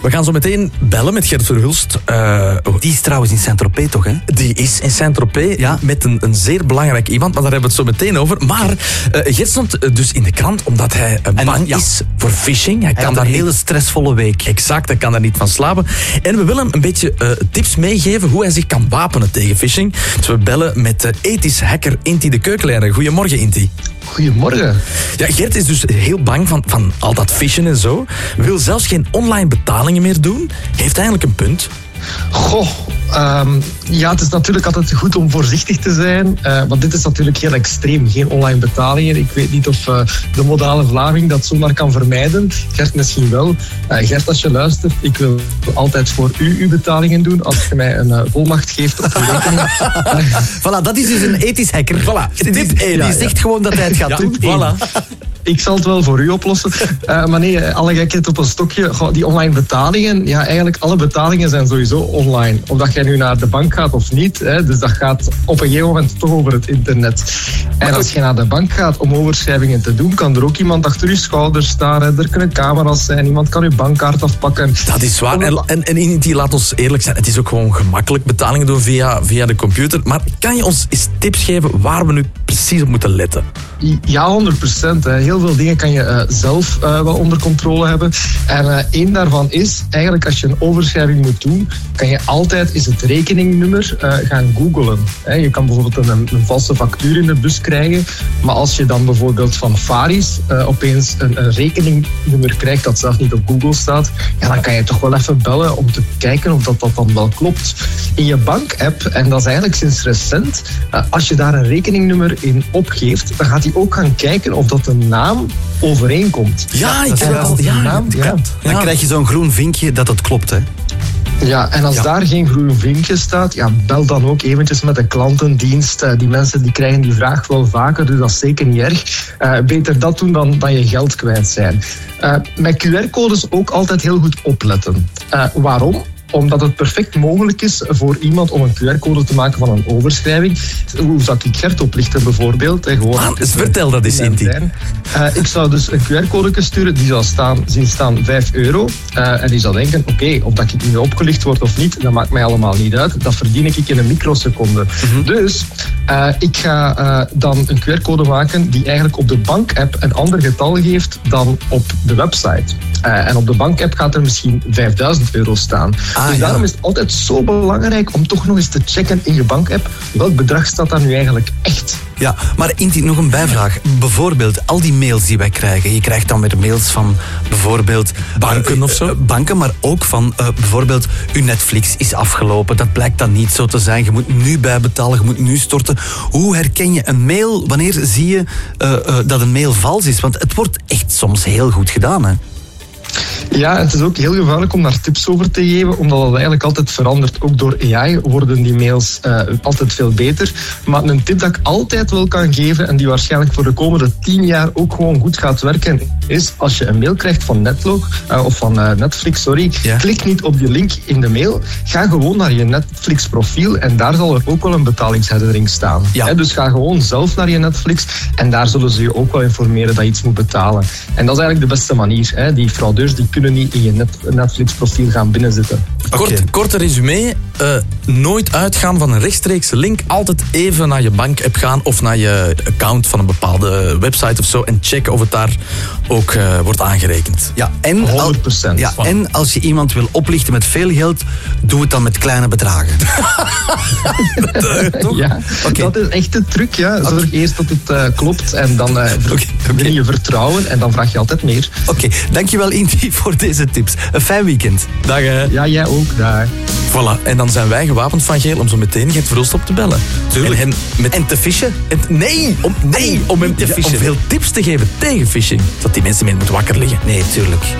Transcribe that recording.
We gaan zo meteen bellen met Gert Verhulst. Die is trouwens in Saint-Tropez toch, hè? Die is in Saint-Tropez met een zeer belangrijk iemand, maar daar hebben we het zo meteen over. Maar Gert stond dus in de krant omdat hij bang is voor phishing. Hij kan daar een hele stressvolle week. Exact, hij kan daar niet van slapen. En we willen hem een beetje tips meegeven hoe hij zich kan wapenen tegen phishing. Dus we bellen met ethisch hacker Inti de Keukenlijner. Goedemorgen, Inti. Goedemorgen. Ja, Gert is dus heel bang van al dat phishing en zo. Wil zelfs geen online betalingen meer doen. Heeft eigenlijk een punt. Goh, het is natuurlijk altijd goed om voorzichtig te zijn. Want dit is natuurlijk heel extreem. Geen online betalingen. Ik weet niet of de modale Vlaming dat zomaar kan vermijden. Gert misschien wel. Gert, als je luistert, ik wil altijd voor u uw betalingen doen. Als je mij een volmacht geeft op uw rekening. Voilà, dat is dus een ethisch hacker. Voilà. Die zegt gewoon dat hij het gaat doen. Voilà. Ik zal het wel voor u oplossen. Maar nee, alle gekheid op een stokje. Goh, die online betalingen, eigenlijk alle betalingen zijn sowieso online. Of dat jij nu naar de bank gaat of niet. Hè, dus dat gaat op een gegeven moment toch over het internet. En als je naar de bank gaat om overschrijvingen te doen, kan er ook iemand achter je schouder staan. Hè. Er kunnen camera's zijn, iemand kan je bankkaart afpakken. Dat is waar. En die, laat ons eerlijk zijn, het is ook gewoon gemakkelijk betalingen doen via de computer. Maar kan je ons eens tips geven waar we nu precies op moeten letten? Ja, 100%. Heel veel dingen kan je zelf wel onder controle hebben. En één daarvan is, eigenlijk als je een overschrijving moet doen, kan je altijd eens het rekeningnummer gaan googlen. Je kan bijvoorbeeld een valse factuur in de bus krijgen, maar als je dan bijvoorbeeld van Faris opeens een rekeningnummer krijgt dat zelf niet op Google staat, dan kan je toch wel even bellen om te kijken of dat dan wel klopt. In je bankapp, en dat is eigenlijk sinds recent, als je daar een rekeningnummer in opgeeft, dan gaat hij ook gaan kijken of dat de naam overeenkomt. Ja, ik heb al. Dan krijg je zo'n groen vinkje dat het klopt, hè? Ja, en als daar geen groen vinkje staat, bel dan ook eventjes met de klantendienst. Die mensen die krijgen die vraag wel vaker, dus dat is zeker niet erg. Beter dat doen dan je geld kwijt zijn. Met QR-codes ook altijd heel goed opletten. Waarom? Omdat het perfect mogelijk is voor iemand om een QR-code te maken van een overschrijving. Hoe zou ik Gert oplichten bijvoorbeeld? Vertel dat eens, Inti. Ik zou dus een QR-code sturen, die zou zien staan €5. En die zou denken, oké, of dat ik nu opgelicht word of niet, dat maakt mij allemaal niet uit. Dat verdien ik in een microseconde. Mm-hmm. Dus ik ga dan een QR-code maken die eigenlijk op de bankapp een ander getal geeft dan op de website. En op de bankapp gaat er misschien €5.000 staan. Dus daarom is het altijd zo belangrijk om toch nog eens te checken in je bankapp welk bedrag staat daar nu eigenlijk echt. Ja, maar Inti, nog een bijvraag. Bijvoorbeeld al die mails die wij krijgen. Je krijgt dan weer mails van bijvoorbeeld banken of zo. Banken, maar ook van bijvoorbeeld uw Netflix is afgelopen. Dat blijkt dan niet zo te zijn. Je moet nu bijbetalen, je moet nu storten. Hoe herken je een mail? Wanneer zie je dat een mail vals is? Want het wordt echt soms heel goed gedaan, hè? Ja, het is ook heel gevaarlijk om daar tips over te geven, omdat het eigenlijk altijd verandert. Ook door AI worden die mails altijd veel beter. Maar een tip dat ik altijd wel kan geven, en die waarschijnlijk voor de komende 10 jaar ook gewoon goed gaat werken, is als je een mail krijgt van Netlog, of van Netflix, klik niet op die link in de mail. Ga gewoon naar je Netflix profiel en daar zal er ook wel een betalingsherinnering staan. Ja. Dus ga gewoon zelf naar je Netflix en daar zullen ze je ook wel informeren dat je iets moet betalen. En dat is eigenlijk de beste manier. Die fraudeurs die kunnen niet in je Netflix-profiel gaan binnenzitten. Korte resume. Nooit uitgaan van een rechtstreekse link. Altijd even naar je bankapp gaan of naar je account van een bepaalde website of zo en checken of het daar ook wordt aangerekend. Ja, en 100%. Ja, en als je iemand wil oplichten met veel geld, doe het dan met kleine bedragen. Ja, dat is echt de truc. Ja. Zorg eerst dat het klopt en dan win je vertrouwen en dan vraag je altijd meer. Oké, dankjewel Inti voor deze tips. Een fijn weekend. Dag. Ja, jij ook. Dag. Voilà, en dan zijn wij gewapend van Geel om zo meteen Gert Verhulst op te bellen. Tuurlijk. En te fishen? Om hem veel tips te geven tegen phishing. Dat die mensen mee moeten wakker liggen. Nee, tuurlijk.